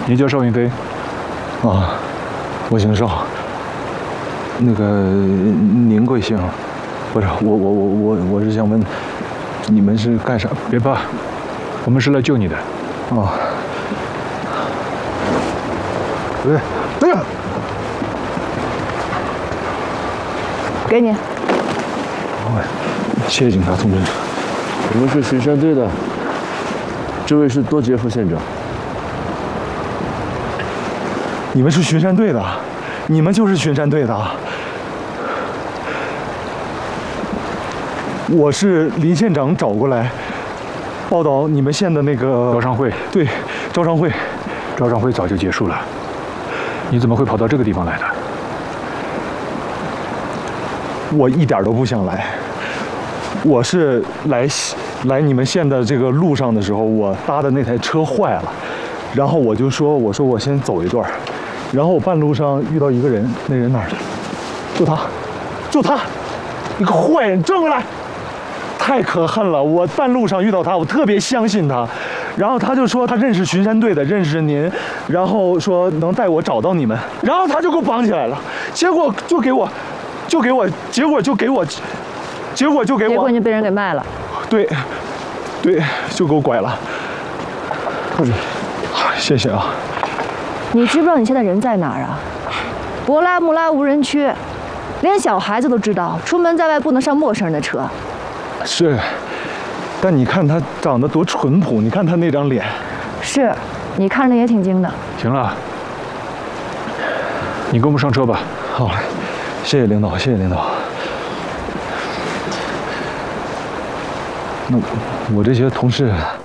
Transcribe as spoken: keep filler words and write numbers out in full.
你叫邵云飞？ 啊，我姓邵。那个您贵姓？不是我我我我我是想问，你们是干啥？ 别怕，我们是来救你的。 啊。哎，哎呀！ 给你。 哦，谢谢警察同志。 我们是巡山队的，这位是多杰副县长。 你们是巡山队的，你们就是巡山队的。我是林县长找过来报道你们县的那个招商会。 对，招商会， 招商会早就结束了，你怎么会跑到这个地方来的？ 我一点都不想来，我是来来你们县的这个路上的时候，我搭的那台车坏了，然后我就说，我说我先走一段，然后我半路上遇到一个人，那人哪儿去了？就他，就他，一个坏人，转过来！太可恨了！我半路上遇到他，我特别相信他，然后他就说他认识巡山队的，认识您，然后说能带我找到你们，然后他就给我绑起来了，结果就给我，就给我，结果就给我，结果就给我， 结果你被人给卖了。 对，对，就给我拐了。或者，谢谢啊。 你知不知道你现在人在哪儿啊？博拉穆拉无人区，连小孩子都知道，出门在外不能上陌生人的车。 是，但你看他长得多淳朴，你看他那张脸。 是，你看着也挺精的。 行了，你跟我们上车吧。 好嘞，谢谢领导，谢谢领导。那我这些同事。